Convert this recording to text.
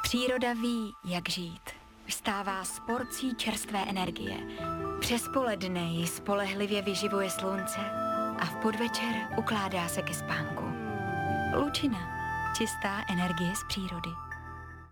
Příroda ví, jak žít. Vstává s porcí čerstvé energie. Přes poledne ji spolehlivě vyživuje slunce a v podvečer ukládá se ke spánku. Lučina. Čistá energie z přírody.